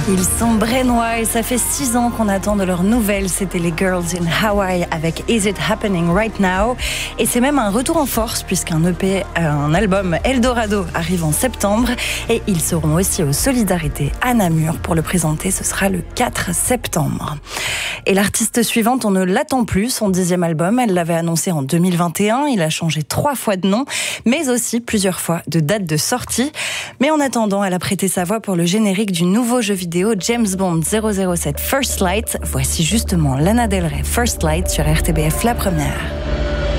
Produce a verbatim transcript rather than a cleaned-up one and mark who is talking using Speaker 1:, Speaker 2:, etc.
Speaker 1: Ils sont brennois et ça fait six ans qu'on attend de leurs nouvelles. C'était les Girls in Hawaii avec Is It Happening Right Now. Et c'est même un retour en force puisqu'un E P, un album Eldorado arrive en septembre. Et ils seront aussi au Solidarité à Namur pour le présenter. Ce sera le quatre septembre. Et l'artiste suivante, on ne l'attend plus. Son dixième album, elle l'avait annoncé en deux mille vingt et un. Il a changé trois fois de nom, mais aussi plusieurs fois de date de sortie. Mais en attendant, elle a prêté sa voix pour le générique du nouveau jeu vidéo James Bond zéro zéro sept First Light. Voici justement Lana Del Rey First Light sur R T B F La Première.